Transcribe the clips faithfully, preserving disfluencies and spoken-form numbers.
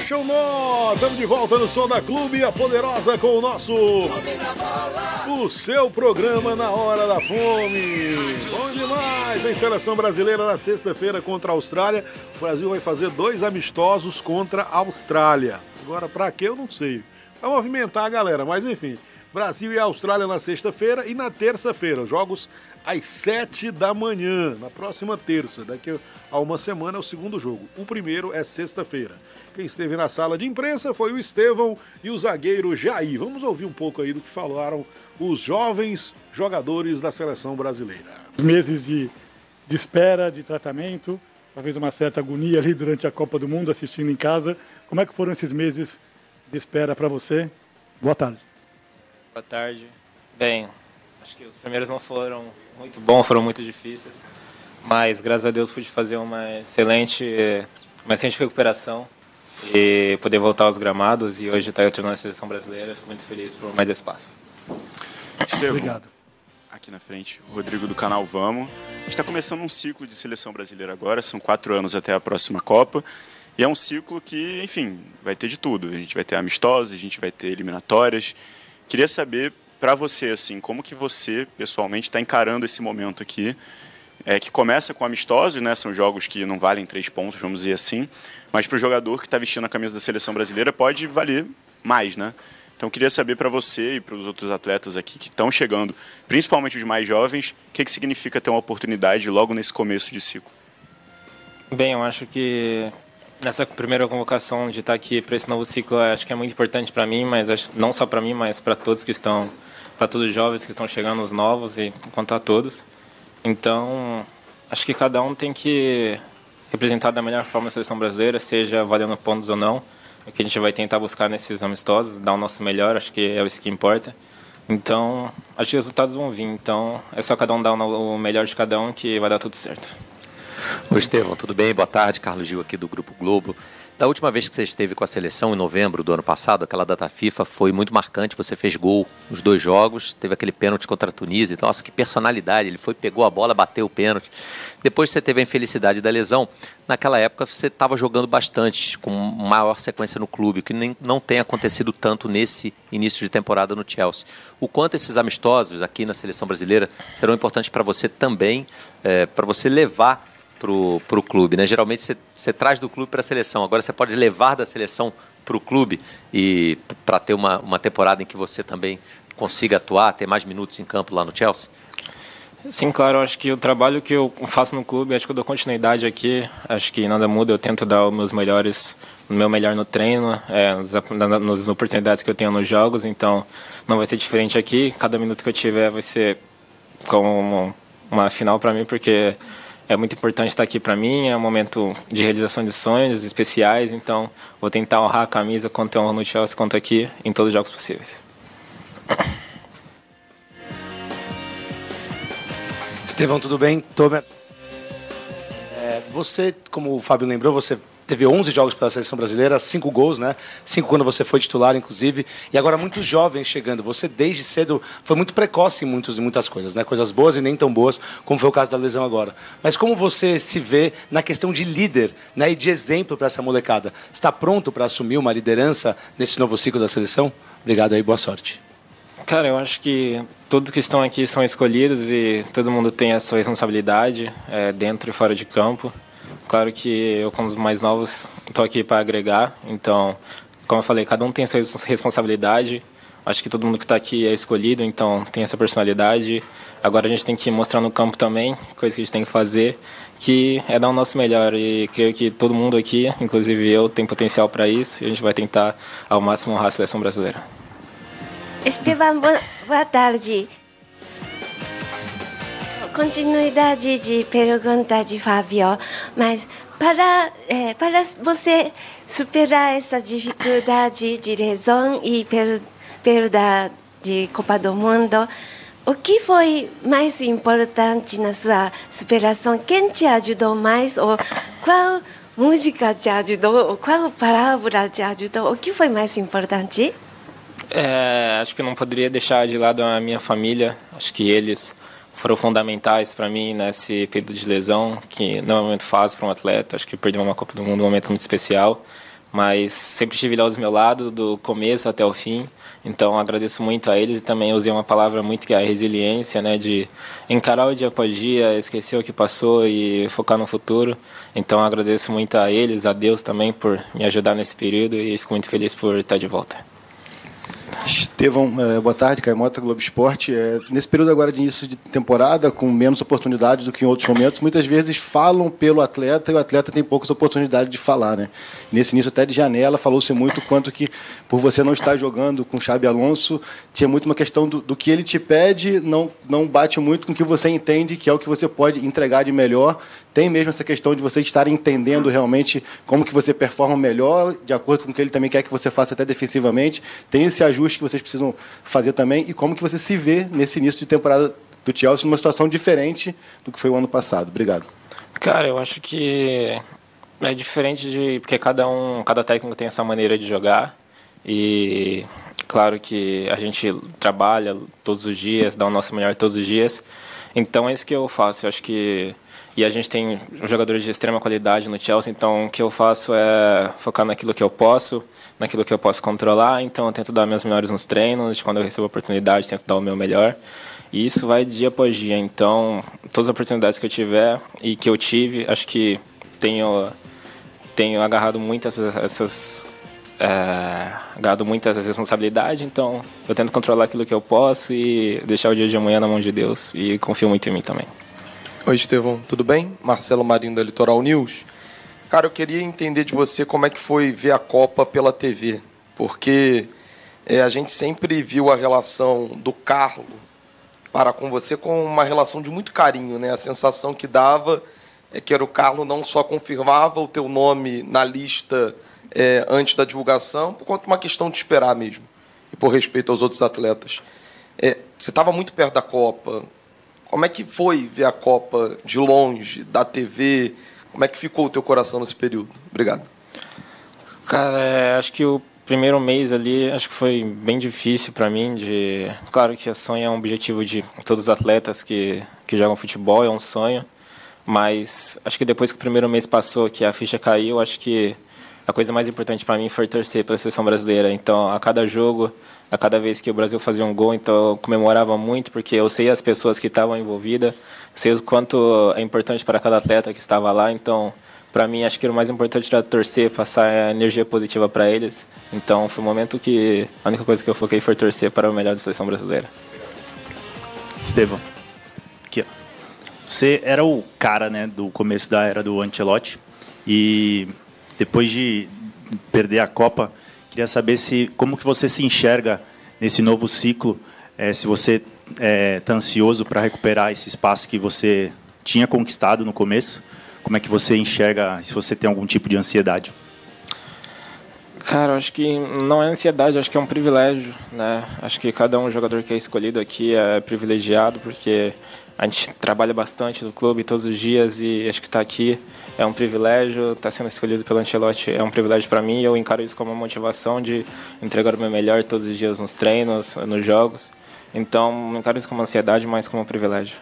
Fecha o nó! Estamos de volta no Som da Clube, a Poderosa com o nosso... O seu programa na hora da fome. Bom demais! Tem seleção brasileira na sexta-feira contra a Austrália. O Brasil vai fazer dois amistosos contra a Austrália. Agora, pra quê, eu não sei. Vai movimentar a galera, mas enfim. Brasil e Austrália na sexta-feira e na terça-feira. Jogos às sete da manhã, na próxima terça. Daqui a uma semana é o segundo jogo. O primeiro é sexta-feira. Quem esteve na sala de imprensa foi o Estevão e o zagueiro Jair. Vamos ouvir um pouco aí do que falaram os jovens jogadores da seleção brasileira. Meses de, de espera, de tratamento, talvez uma certa agonia ali durante a Copa do Mundo, assistindo em casa. Como é que foram esses meses de espera para você? Boa tarde. Boa tarde. Bem, acho que os primeiros não foram muito bons, foram muito difíceis, mas graças a Deus pude fazer uma excelente, uma excelente recuperação e poder voltar aos gramados e hoje estar treinando na seleção brasileira. Fico muito feliz por mais espaço. Estevão, obrigado. Aqui na frente, o Rodrigo do canal Vamos. A gente está começando um ciclo de seleção brasileira agora, são quatro anos até a próxima Copa. E é um ciclo que, enfim, vai ter de tudo. A gente vai ter amistosos, a gente vai ter eliminatórias. Queria saber, para você, assim, como que você, pessoalmente, está encarando esse momento aqui, é, que começa com amistosos, né? São jogos que não valem três pontos, vamos dizer assim, mas para o jogador que está vestindo a camisa da seleção brasileira pode valer mais, né? Então, queria saber para você e para os outros atletas aqui que estão chegando, principalmente os mais jovens, o que, que significa ter uma oportunidade logo nesse começo de ciclo? Bem, eu acho que nessa primeira convocação de estar aqui para esse novo ciclo, acho que é muito importante para mim, mas acho, não só para mim, mas para todos que estão, para todos os jovens que estão chegando, os novos e contar todos. Então, acho que cada um tem que representar da melhor forma a seleção brasileira, seja valendo pontos ou não. O que a gente vai tentar buscar nesses amistosos, dar o nosso melhor, acho que é isso que importa. Então, acho que os resultados vão vir. Então, é só cada um dar o melhor de cada um que vai dar tudo certo. Oi, Estevão, tudo bem? Boa tarde, Carlos Gil aqui do Grupo Globo. Da última vez que você esteve com a seleção, em novembro do ano passado, aquela data FIFA foi muito marcante, você fez gol nos dois jogos, teve aquele pênalti contra a Tunísia, então, nossa, que personalidade, ele foi, pegou a bola, bateu o pênalti. Depois você teve a infelicidade da lesão, naquela época você estava jogando bastante, com maior sequência no clube, que nem, não tem acontecido tanto nesse início de temporada no Chelsea. O quanto esses amistosos aqui na seleção brasileira serão importantes para você também, é, para você levar para o clube, né? Geralmente você, você traz do clube para a seleção, agora você pode levar da seleção para o clube e para ter uma, uma temporada em que você também consiga atuar, ter mais minutos em campo lá no Chelsea? Sim, claro, acho que o trabalho que eu faço no clube, acho que eu dou continuidade aqui, acho que nada muda, eu tento dar os meus melhores, o meu melhor no treino, é, nas, nas oportunidades que eu tenho nos jogos, então não vai ser diferente aqui, cada minuto que eu tiver vai ser como uma final para mim, porque é muito importante estar aqui para mim, é um momento de realização de sonhos especiais, então vou tentar honrar a camisa quanto no Chelsea, quanto aqui, em todos os jogos possíveis. Estevão, tudo bem? Tomer. É, você, como o Fábio lembrou, você teve onze jogos pela seleção brasileira, cinco gols, né? Cinco quando você foi titular, inclusive. E agora muitos jovens chegando. Você, desde cedo, foi muito precoce em, muitos, em muitas coisas, né? Coisas boas e nem tão boas, como foi o caso da lesão agora. Mas como você se vê na questão de líder, né? E de exemplo para essa molecada? Está pronto para assumir uma liderança nesse novo ciclo da seleção? Obrigado aí, boa sorte. Cara, eu acho que todos que estão aqui são escolhidos e todo mundo tem a sua responsabilidade, é, dentro e fora de campo. Claro que eu, como os mais novos, estou aqui para agregar. Então, como eu falei, cada um tem a sua responsabilidade. Acho que todo mundo que está aqui é escolhido, então tem essa personalidade. Agora a gente tem que mostrar no campo também, coisa que a gente tem que fazer, que é dar o nosso melhor. E creio que todo mundo aqui, inclusive eu, tem potencial para isso. E a gente vai tentar ao máximo honrar a seleção brasileira. Estevão, boa tarde. Continuidade de pergunta de Fábio, mas para, eh, para você superar essa dificuldade de lesão e per, perda de Copa do Mundo, o que foi mais importante na sua superação? Quem te ajudou mais? Ou qual música te ajudou? Ou qual palavra te ajudou? O que foi mais importante? É, acho que não poderia deixar de lado a minha família. Acho que eles foram fundamentais para mim nesse período de lesão, que não é um momento fácil para um atleta. Acho que perder uma Copa do Mundo é um momento muito especial, mas sempre estive lá do meu lado, do começo até o fim. Então agradeço muito a eles e também usei uma palavra muito que é a resiliência, né, de encarar o dia após dia, esquecer o que passou e focar no futuro. Então agradeço muito a eles, a Deus também por me ajudar nesse período e fico muito feliz por estar de volta. Estevão, é, boa tarde, Caio Mota, Globo Esporte. É, nesse período agora de início de temporada, com menos oportunidades do que em outros momentos, muitas vezes falam pelo atleta e o atleta tem poucas oportunidades de falar, né? Nesse início até de janela, falou-se muito quanto que, por você não estar jogando com o Xabi Alonso, tinha muito uma questão do, do que ele te pede, não, não bate muito com o que você entende, que é o que você pode entregar de melhor. Tem mesmo essa questão de você estar entendendo realmente como que você performa melhor, de acordo com o que ele também quer que você faça até defensivamente. Tem esse ajuste que vocês precisam fazer também. E como que você se vê nesse início de temporada do Chelsea numa situação diferente do que foi o ano passado? Obrigado. Cara, eu acho que é diferente de... Porque cada um, cada técnico tem essa maneira de jogar. E claro que a gente trabalha todos os dias, dá o nosso melhor todos os dias. Então é isso que eu faço. Eu acho que... E a gente tem jogadores de extrema qualidade no Chelsea, então o que eu faço é focar naquilo que eu posso, naquilo que eu posso controlar. Então eu tento dar minhas melhores nos treinos, quando eu recebo a oportunidade, tento dar o meu melhor. E isso vai dia após dia. Então, todas as oportunidades que eu tiver e que eu tive, acho que tenho, tenho agarrado muito essas, essas, é, agarrado muito essas responsabilidades. Então, eu tento controlar aquilo que eu posso e deixar o dia de amanhã na mão de Deus. E confio muito em mim também. Oi, Estevão, tudo bem? Marcelo Marinho, da Litoral News. Cara, eu queria entender de você como é que foi ver a Copa pela T V, porque é, a gente sempre viu a relação do Carlo para com você com uma relação de muito carinho, né? A sensação que dava é que era o Carlo não só confirmava o teu nome na lista é, antes da divulgação, por conta de uma questão de esperar mesmo, e por respeito aos outros atletas. É, você estava muito perto da Copa. Como é que foi ver a Copa de longe, da T V? Como é que ficou o teu coração nesse período? Obrigado. Cara, é, acho que o primeiro mês ali, acho que foi bem difícil para mim. De, claro que o sonho é um objetivo de todos os atletas que, que jogam futebol, é um sonho. Mas acho que depois que o primeiro mês passou, que a ficha caiu, acho que a coisa mais importante para mim foi torcer pela seleção brasileira. Então, a cada jogo, a cada vez que o Brasil fazia um gol, então eu comemorava muito, porque eu sei as pessoas que estavam envolvidas, sei o quanto é importante para cada atleta que estava lá. Então, para mim, acho que o mais importante era torcer, passar a energia positiva para eles. Então, foi um momento que a única coisa que eu foquei foi torcer para o melhor da seleção brasileira. Estevão, aqui, ó. Você era o cara, né, do começo da era do Ancelotti, e depois de perder a Copa, queria saber se como que você se enxerga nesse novo ciclo, é, se você está é, ansioso para recuperar esse espaço que você tinha conquistado no começo, como é que você enxerga, se você tem algum tipo de ansiedade? Cara, eu acho que não é ansiedade, acho que é um privilégio, né? Acho que cada um jogador que é escolhido aqui é privilegiado, porque a gente trabalha bastante no clube todos os dias e acho que estar aqui é um privilégio. Estar sendo escolhido pelo Ancelotti é um privilégio para mim e eu encaro isso como uma motivação de entregar o meu melhor todos os dias nos treinos, nos jogos. Então, não encaro isso como ansiedade, mas como um privilégio.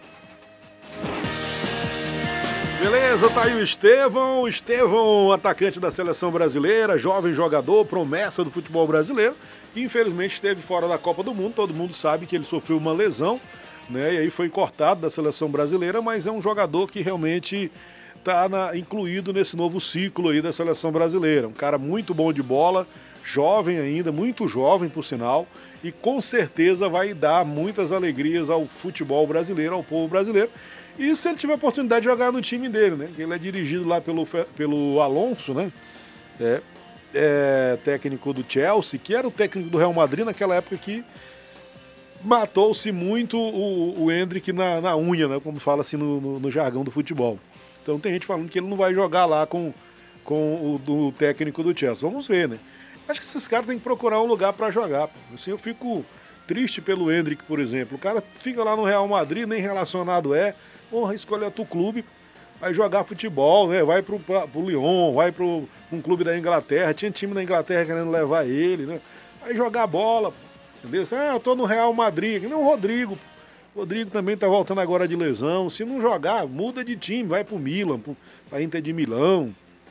Beleza, tá aí o Estevão, o Estevão, atacante da seleção brasileira, jovem jogador, promessa do futebol brasileiro, que infelizmente esteve fora da Copa do Mundo. Todo mundo sabe que ele sofreu uma lesão, né, e aí foi cortado da seleção brasileira, mas é um jogador que realmente está incluído nesse novo ciclo aí da seleção brasileira. Um cara muito bom de bola, jovem ainda, muito jovem por sinal, e com certeza vai dar muitas alegrias ao futebol brasileiro, ao povo brasileiro. E se ele tiver a oportunidade de jogar no time dele, né? Ele é dirigido lá pelo, pelo Alonso, né? É, é técnico do Chelsea, que era o técnico do Real Madrid naquela época que matou-se muito o, o Endrick na, na unha, né? Como fala assim no, no, no jargão do futebol. Então tem gente falando que ele não vai jogar lá com, com o do técnico do Chelsea. Vamos ver, né? Acho que esses caras têm que procurar um lugar para jogar. Assim, eu fico triste pelo Endrick, por exemplo. O cara fica lá no Real Madrid, nem relacionado é. Porra, escolhe outro clube, vai jogar futebol, né? Vai pro, pra, pro Lyon, vai pro um clube da Inglaterra. Tinha time da Inglaterra querendo levar ele, né? Vai jogar bola, entendeu? Ah, eu tô no Real Madrid. Não, o Rodrigo. O Rodrigo também tá voltando agora de lesão. Se não jogar, muda de time, vai pro Milan, pro, pra Inter de Milão.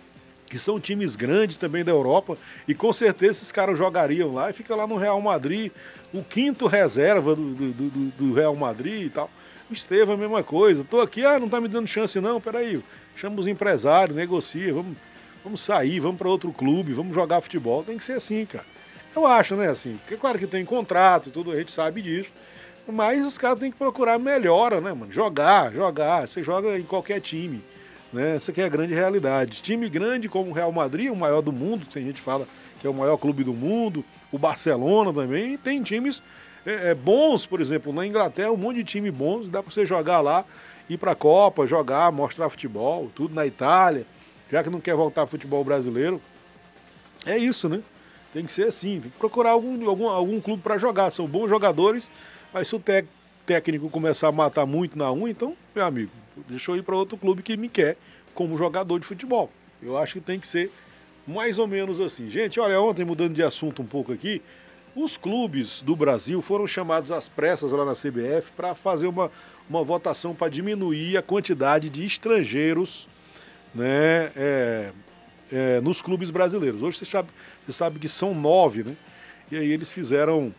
que são times grandes também da Europa, e com certeza esses caras jogariam lá e fica lá no Real Madrid, o quinto reserva do, do, do, do Real Madrid e tal. O Estevão, a mesma coisa. Tô aqui, ah, não tá me dando chance não, peraí, chama os empresários, negocia, vamos, vamos sair, vamos para outro clube, vamos jogar futebol. Tem que ser assim, cara. Eu acho, né, assim, porque claro que tem contrato e tudo, a gente sabe disso, mas os caras têm que procurar melhora, né, mano? Jogar, jogar, você joga em qualquer time. Né? Essa aqui é a grande realidade. Time grande como o Real Madrid, o maior do mundo, tem gente que fala que é o maior clube do mundo, o Barcelona também, e tem times é, é, bons, por exemplo, na Inglaterra, um monte de time bons, dá para você jogar lá, ir para a Copa, jogar, mostrar futebol, tudo na Itália, já que não quer voltar ao futebol brasileiro. É isso, né? Tem que ser assim, tem que procurar algum, algum, algum clube para jogar, são bons jogadores, mas se o tec, técnico começar a matar muito na unha, então, meu amigo, deixa eu ir para outro clube que me quer como jogador de futebol. Eu acho que tem que ser mais ou menos assim. Gente, olha, ontem, mudando de assunto um pouco aqui, os clubes do Brasil foram chamados às pressas lá na C B F para fazer uma, uma votação para diminuir a quantidade de estrangeiros, né, é, é, nos clubes brasileiros. Hoje você sabe, você sabe que são nove, né? E aí eles fizeram...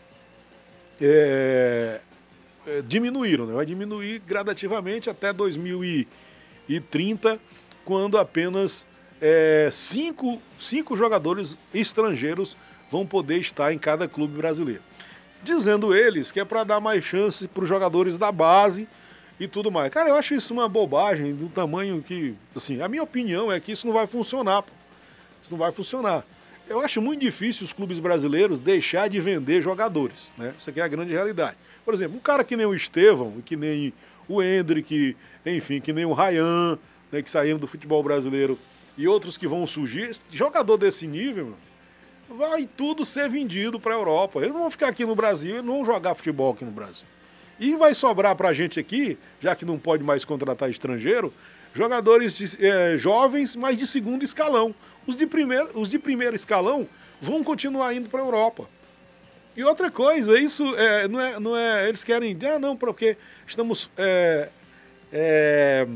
É, é, diminuíram, né? Vai diminuir gradativamente até dois mil e trinta, quando apenas é, cinco, cinco jogadores estrangeiros vão poder estar em cada clube brasileiro. Dizendo eles que é para dar mais chances para os jogadores da base e tudo mais. Cara, eu acho isso uma bobagem do tamanho que... Assim, a minha opinião é que isso não vai funcionar. Pô. Isso não vai funcionar. Eu acho muito difícil os clubes brasileiros deixar de vender jogadores, né? Isso aqui é a grande realidade. Por exemplo, um cara que nem o Estevão, que nem o Hendrick, enfim, que nem o Ryan, né, que saíram do futebol brasileiro, e outros que vão surgir, jogador desse nível, vai tudo ser vendido para a Europa. Eles não vão ficar aqui no Brasil, eles não vão jogar futebol aqui no Brasil. E vai sobrar para a gente aqui, já que não pode mais contratar estrangeiro, jogadores de, é, jovens, mas de segundo escalão. Os de primeiro, os de primeiro escalão vão continuar indo para a Europa. E outra coisa, isso é, não, é, não é... Eles querem... Ah, não, porque estamos é, é,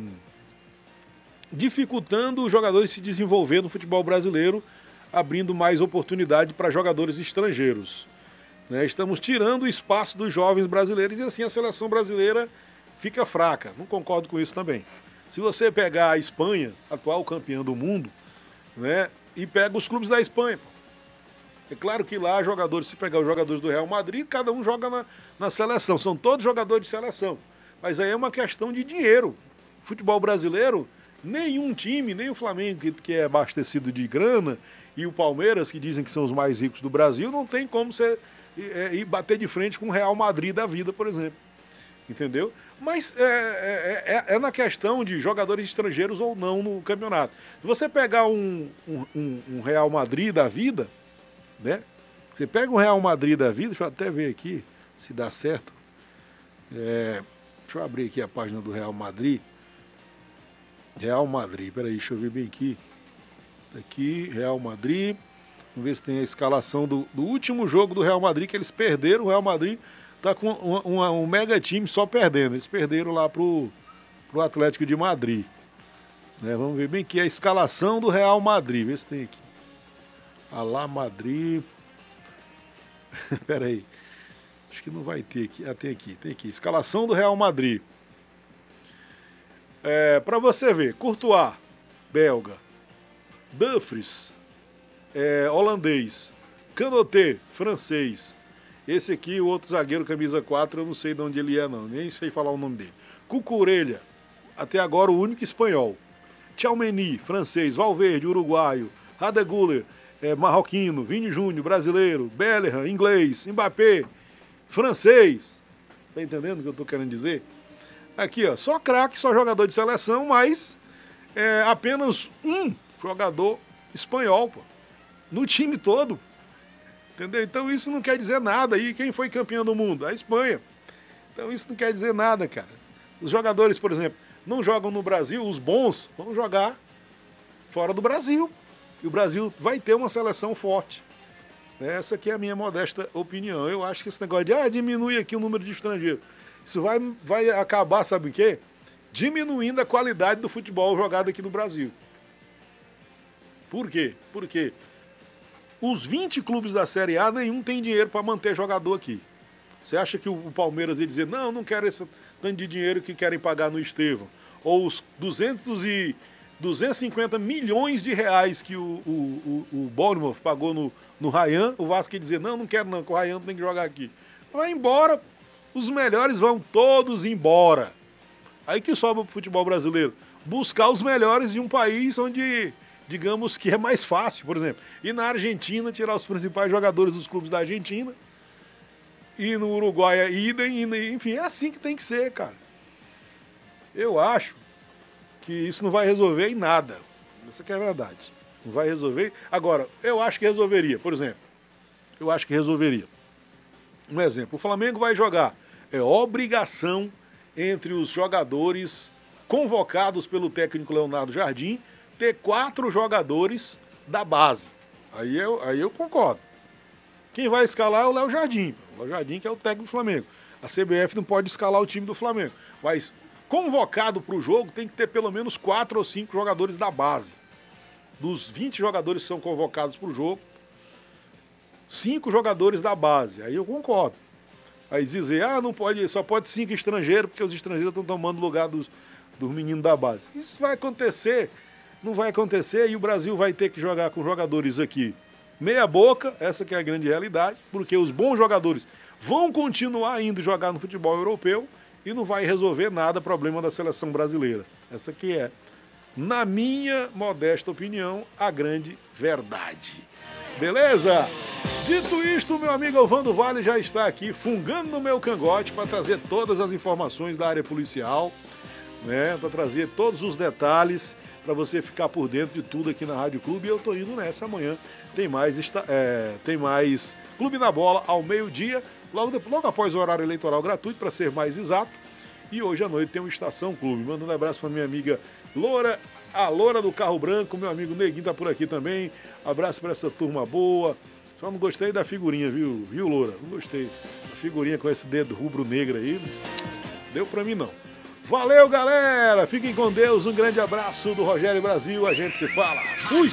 dificultando os jogadores se desenvolver no futebol brasileiro, abrindo mais oportunidade para jogadores estrangeiros. Né? Estamos tirando o espaço dos jovens brasileiros e assim a seleção brasileira fica fraca. Não concordo com isso também. Se você pegar a Espanha, atual campeã do mundo, né, e pega os clubes da Espanha, pô. É claro que lá jogadores, se pegar os jogadores do Real Madrid, cada um joga na, na seleção, são todos jogadores de seleção. Mas aí é uma questão de dinheiro. Futebol brasileiro, nenhum time, nem o Flamengo, que, que é abastecido de grana, e o Palmeiras, que dizem que são os mais ricos do Brasil, não tem como você é, ir bater de frente com o Real Madrid da vida, por exemplo. Entendeu? Mas é, é, é, é na questão de jogadores estrangeiros ou não no campeonato. Se você pegar um, um, um Real Madrid da vida, né? Você pega um Real Madrid da vida, deixa eu até ver aqui se dá certo. É, deixa eu abrir aqui a página do Real Madrid. Real Madrid, peraí, deixa eu ver bem aqui. Aqui, Real Madrid. Vamos ver se tem a escalação do, do último jogo do Real Madrid, que eles perderam. O Real Madrid tá com um, um, um mega time só perdendo. Eles perderam lá pro, pro Atlético de Madrid. Né? Vamos ver bem aqui a escalação do Real Madrid. Vê se tem aqui. Alá Madrid. Pera aí. Acho que não vai ter aqui. Ah, tem aqui, tem aqui. Escalação do Real Madrid. É, para você ver, Courtois, belga. Dumfries, é, holandês. Canoté, francês. Esse aqui, o outro zagueiro, camisa quatro, eu não sei de onde ele é, não. Nem sei falar o nome dele. Cucurella, até agora o único espanhol. Tchouaméni, francês. Valverde, uruguaio. Arda Güler, é, marroquino. Vini Júnior, brasileiro. Bellingham, inglês. Mbappé, francês. Tá entendendo o que eu tô querendo dizer? Aqui, ó, só craque, só jogador de seleção, mas é, apenas um jogador espanhol, pô, no time todo. Entendeu? Então isso não quer dizer nada. E quem foi campeão do mundo? A Espanha. Então isso não quer dizer nada, cara. Os jogadores, por exemplo, não jogam no Brasil, os bons vão jogar fora do Brasil. E o Brasil vai ter uma seleção forte. Essa aqui é a minha modesta opinião. Eu acho que esse negócio de ah, diminui aqui o número de estrangeiros, isso vai, vai acabar, sabe o quê? Diminuindo a qualidade do futebol jogado aqui no Brasil. Por quê? Porque os vinte clubes da Série A, nenhum tem dinheiro para manter jogador aqui. Você acha que o Palmeiras ia dizer, não, não quero esse tanto de dinheiro que querem pagar no Estevão? Ou os duzentos e cinquenta milhões de reais que o, o, o, o Bournemouth pagou no, no Ryan, o Vasco ia dizer, não, não quero não, que o Ryan tem que jogar aqui. Vai embora, os melhores vão todos embora. Aí que sobra pro futebol brasileiro? Buscar os melhores de um país onde, digamos que é mais fácil, por exemplo. E na Argentina, tirar os principais jogadores dos clubes da Argentina. E no Uruguai é idem, e, enfim, é assim que tem que ser, cara. Eu acho que isso não vai resolver em nada. Isso que é a verdade. Não vai resolver. Agora, eu acho que resolveria, por exemplo. Eu acho que resolveria. Um exemplo, o Flamengo vai jogar. É obrigação entre os jogadores convocados pelo técnico Leonardo Jardim ter quatro jogadores da base. Aí eu, aí eu concordo. Quem vai escalar é o Léo Jardim. O Léo Jardim que é o técnico do Flamengo. A C B F não pode escalar o time do Flamengo. Mas convocado para o jogo tem que ter pelo menos quatro ou cinco jogadores da base. Dos vinte jogadores que são convocados para o jogo, cinco jogadores da base. Aí eu concordo. Aí dizer, ah, não pode, só pode cinco estrangeiros, porque os estrangeiros estão tomando lugar dos, dos meninos da base. Isso vai acontecer, não vai acontecer, e o Brasil vai ter que jogar com jogadores aqui meia boca, essa que é a grande realidade, porque os bons jogadores vão continuar indo jogar no futebol europeu e não vai resolver nada problema da seleção brasileira. Essa que é, na minha modesta opinião, a grande verdade. Beleza? Dito isto, meu amigo Alvando Vale já está aqui fungando no meu cangote para trazer todas as informações da área policial, né? Para trazer todos os detalhes, para você ficar por dentro de tudo aqui na Rádio Clube. E eu tô indo nessa amanhã. Tem mais, é, tem mais Clube na Bola ao meio-dia, logo, depois, logo após o horário eleitoral gratuito, para ser mais exato. E hoje à noite tem um Estação Clube. Manda um abraço para minha amiga Loura, a Loura do Carro Branco, meu amigo Neguinho tá por aqui também. Abraço para essa turma boa. Só não gostei da figurinha, viu, viu, Loura? Não gostei. A figurinha com esse dedo rubro-negro aí, deu pra mim não. Valeu, galera! Fiquem com Deus. Um grande abraço do Rogério Brasil. A gente se fala. Fui!